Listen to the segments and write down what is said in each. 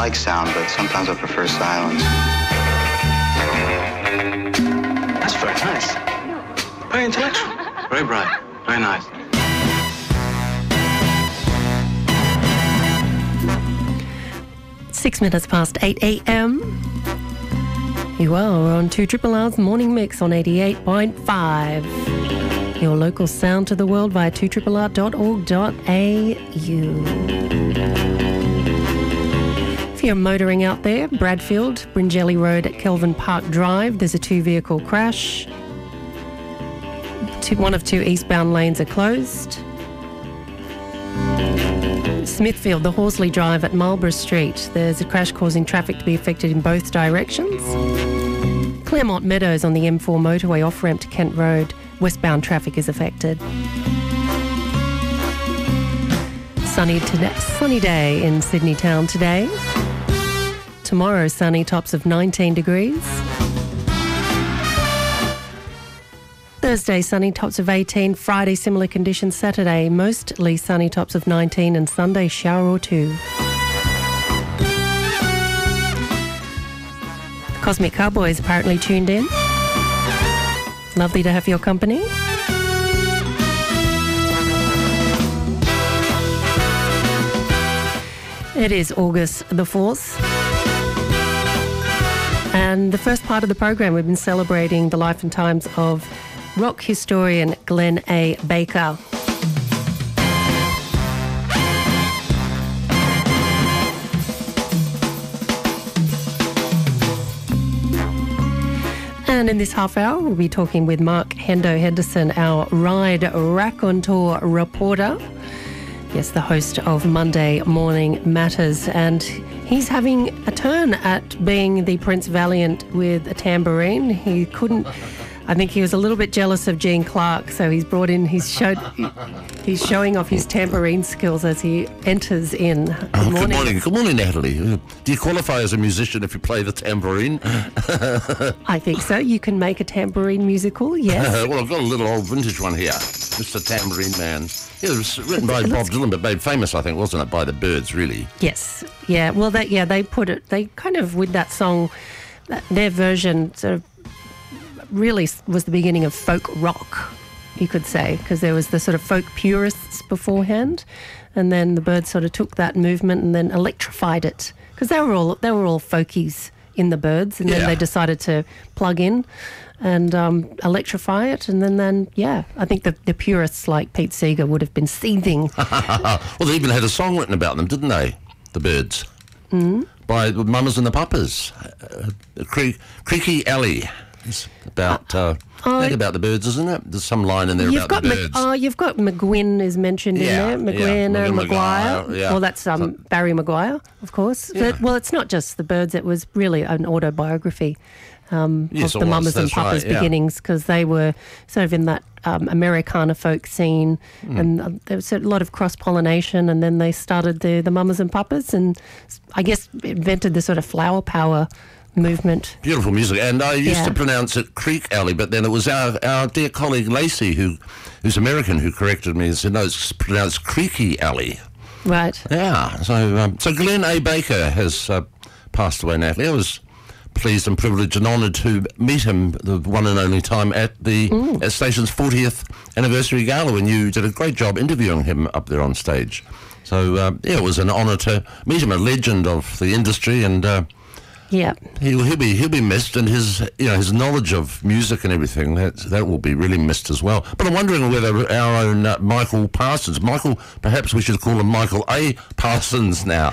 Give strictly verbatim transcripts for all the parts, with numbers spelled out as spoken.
I like sound, but sometimes I prefer silence. That's very nice. Very intellectual. Very bright. Very nice. Six minutes past eight a.m. You are on two Triple R's Morning Mix on eighty-eight point five. Your local sound to the world via two R R dot org dot a u. If you're motoring out there, Bradfield, Bringelly Road at Kelvin Park Drive, there's a two-vehicle crash. Two, one of two eastbound lanes are closed. Smithfield, the Horsley Drive at Marlborough Street, there's a crash causing traffic to be affected in both directions. Claremont Meadows on the M four motorway off-ramp to Kent Road, westbound traffic is affected. Sunny today, sunny day in Sydney town today. Tomorrow, sunny, tops of nineteen degrees. Thursday, sunny, tops of eighteen. Friday, similar conditions. Saturday, mostly sunny, tops of nineteen. And Sunday, shower or two. Cosmic Cowboys apparently tuned in. Lovely to have your company. It is August the fourth. And the first part of the program, we've been celebrating the life and times of rock historian Glenn A. Baker. And in this half hour, we'll be talking with Mark Hendo Henderson, our Ride Raconteur reporter. Yes, the host of Monday Morning Matters. And he's having a turn at being the Prince Valiant with a tambourine. He couldn't... I think he was a little bit jealous of Gene Clark, so he's brought in, he's showed, he's showing off his tambourine skills as he enters in. Good oh, morning. Good morning. Good morning, Natalie. Do you qualify as a musician if you play the tambourine? I think so. You can make a tambourine musical, yes. Uh, well, I've got a little old vintage one here. Mister Tambourine Man. Yeah, it was written by Bob Dylan, but made famous, I think, wasn't it, by the Byrds, really? Yes. Yeah. Well, that yeah, they put it, they kind of, with that song, their version sort of really was the beginning of folk rock, you could say, because there was the sort of folk purists beforehand, and then the Byrds sort of took that movement and then electrified it, because they were all they were all folkies in the Byrds, and then yeah. they decided to plug in and um, electrify it, and then, then yeah, I think the, the purists like Pete Seeger would have been seething. Well, they even had a song written about them, didn't they, the Byrds? Mm. By the Mamas and the Papas. Uh, Cre- Creaky Alley. It's about uh, uh, think about the Byrds, isn't it? There's some line in there you've about got the Mc, Byrds. oh, you've got McGuinn is mentioned Yeah, in there. yeah, McGuinn, McGuinn, Maguire. Maguire, yeah. Well, that's um, So- Barry Maguire, of course. Yeah. But, well, it's not just the Byrds. It was really an autobiography um, Yes, of it the was, Mamas and that's Papas right, yeah. beginnings, because they were sort of in that um, Americana folk scene, Hmm. and uh, there was a lot of cross-pollination, and then they started the, the Mamas and Papas, and I guess invented the sort of flower power movement. Beautiful music, and I used Yeah. to pronounce it Creek Alley, but then it was our, our dear colleague Lacey, who who's American, who corrected me and said, no, it's pronounced Creaky Alley. Right. Yeah, so um, so Glenn A. Baker has uh, passed away, Natalie. I was pleased and privileged and honoured to meet him the one and only time at the Mm. at Station's fortieth anniversary gala, when you did a great job interviewing him up there on stage. So, uh, yeah, it was an honour to meet him, a legend of the industry, and... Uh, Yeah. He'll, he'll be he'll be missed, and his you know his knowledge of music and everything that that will be really missed as well. But I'm wondering whether our own uh, Michael Parsons, Michael, perhaps we should call him Michael A. Parsons now.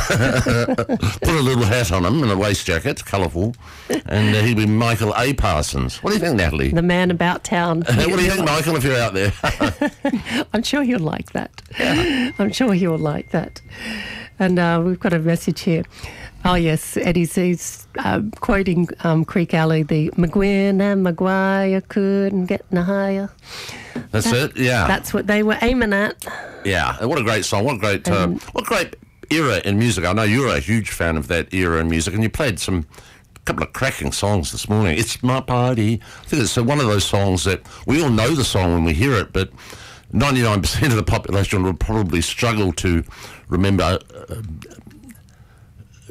Put a little hat on him and a waist jacket, colourful, and uh, he'll be Michael A. Parsons. What do you think, Natalie? The man about town. what do you think, Michael? If you're out there, I'm sure he'll like that. I'm sure he'll like that. And uh, we've got a message here. Oh, yes, Eddie's he's, uh, quoting um, Creek Alley, the McGuinn and Maguire couldn't get no higher. that's That- it. Yeah, That's what they were aiming at. yeah. And what a great song! What a great, uh, Um, what a great era in music. I know you're a huge fan of that era in music, and you played some couple of cracking songs this morning. It's My Party. I think it's uh, one of those songs that we all know the song when we hear it, but ninety-nine percent of the population will probably struggle to remember uh,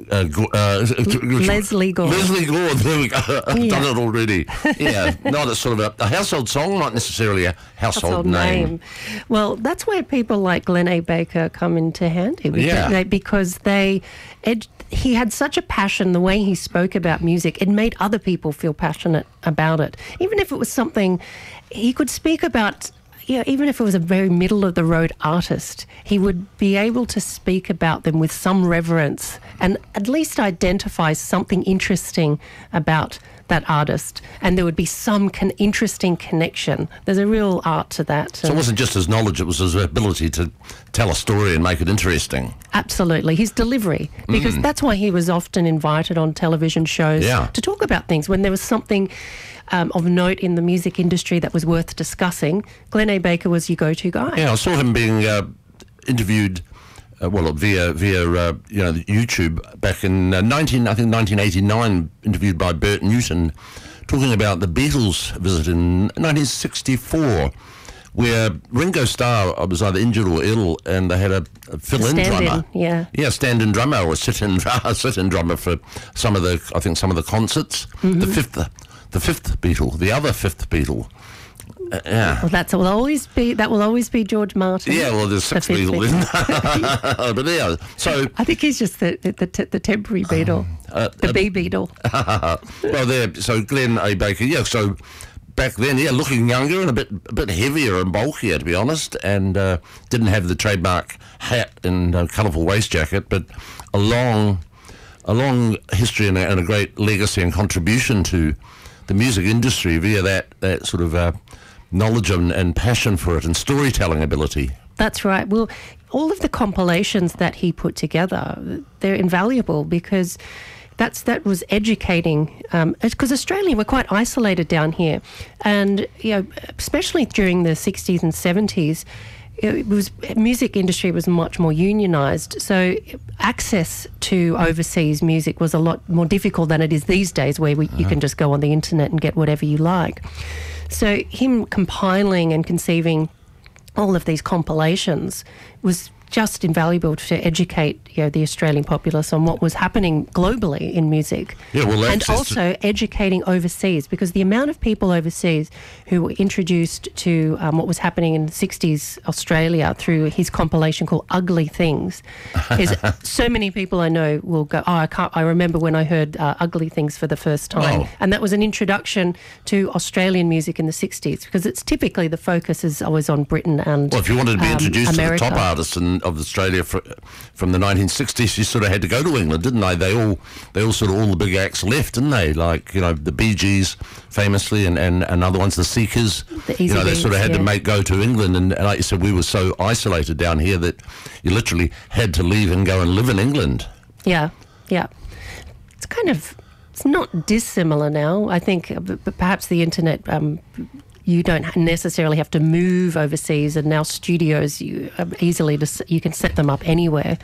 Uh, Go- uh, Leslie Gore. Leslie Gore, there we go. I've Yeah. done it already. Yeah, not a sort of a, a household song, not necessarily a household, Household name. Well, that's where people like Glenn A. Baker come into handy. Because Yeah. they, because they ed- he had such a passion, the way he spoke about music, it made other people feel passionate about it. Even if it was something he could speak about, you know, even if it was a very middle-of-the-road artist, he would be able to speak about them with some reverence and at least identify something interesting about that artist, and there would be some con- interesting connection. There's a real art to that. So it wasn't just his knowledge, it was his ability to tell a story and make it interesting. Absolutely. His delivery, because that's why he was often invited on television shows Yeah. to talk about things. When there was something um, of note in the music industry that was worth discussing, Glenn A. Baker was your go-to guy. Yeah, I saw him being uh, interviewed, uh, well, via via uh, you know YouTube back in uh, nineteen, I think nineteen eighty-nine, interviewed by Bert Newton, talking about the Beatles visit in nineteen sixty-four, where Ringo Starr was either injured or ill, and they had a, a fill-in Stand-in, drummer. yeah. Yeah, stand-in drummer or sit-in sit-in drummer for some of the, I think some of the concerts. Mm-hmm. The fifth, the fifth Beatle, the other fifth Beatle. Uh, yeah. Well, that's will always be that will always be George Martin. Yeah, well, there's six The fifth Beatles, isn't there? But yeah, so I think he's just the the, the, the temporary beetle, uh, the uh, bee beetle. well, there. So Glenn A. Baker, yeah. So back then, yeah, looking younger and a bit a bit heavier and bulkier, to be honest, and uh, didn't have the trademark hat and uh, colourful waist jacket, but a long, a long history and a, and a great legacy and contribution to the music industry via that that sort of uh, knowledge and, and passion for it and storytelling ability. That's right. Well, all of the compilations that he put together, they're invaluable because that's that was educating. Because um, Australia, we're quite isolated down here, and you know, especially during the sixties and seventies. It was music industry was much more unionised, so access to overseas music was a lot more difficult than it is these days, where we, you can just go on the internet and get whatever you like. So him compiling and conceiving all of these compilations was just invaluable to educate, you know, the Australian populace on what was happening globally in music. Yeah, well, and access to- also educating overseas, because the amount of people overseas who were introduced to um, what was happening in the sixties Australia through his compilation called Ugly Things is so many people I know will go, oh, I can't, I remember when I heard uh, Ugly Things for the first time. Oh. And that was an introduction to Australian music in the sixties, because it's typically the focus is always on Britain and Well, if you wanted to be um, introduced America. to the top artists in, of Australia fr- from the nineteen sixties, you sort of had to go to England, didn't they? They all, they all sort of all the big acts left, didn't they? Like, you know, the Bee Gees, famously, and, and, and other ones, the Seekers. The you know, Easy they sort of Bees, had yeah. to make go to England, and, and like you said, we were so isolated down here that you literally had to leave and go and live in England. Yeah, yeah. It's kind of, it's not dissimilar now. I think uh, b- but perhaps the internet, um, you don't necessarily have to move overseas, and now studios, you uh, easily, just, you can set them up anywhere.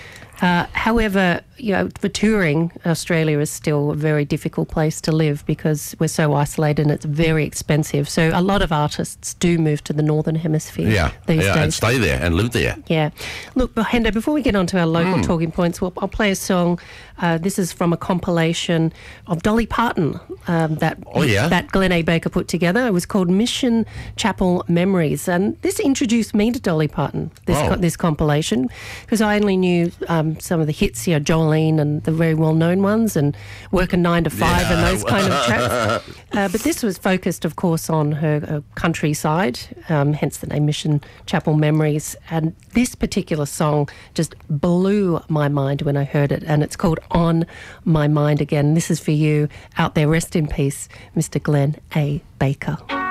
Uh, however, you know, for touring, Australia is still a very difficult place to live because we're so isolated and it's very expensive. So a lot of artists do move to the Northern Hemisphere Yeah, these yeah, days. and stay there and live there. Yeah. Look, Hendo, before we get on to our local Hmm. talking points, well, I'll play a song. Uh, this is from a compilation of Dolly Parton um, that, Oh, yeah? that Glenn A. Baker put together. It was called Mission Chapel Memories. And this introduced me to Dolly Parton, this, Oh. co- this compilation, because I only knew um, some of the hits, you know, Jolene and the very well-known ones, and Working Nine to Five and those kind of tracks. Uh, but this was focused, of course, on her uh, countryside, um, hence the name Mission Chapel Memories. And this particular song just blew my mind when I heard it, and it's called On My Mind Again. This is for you out there. Rest in peace, Mister Glenn A. Baker.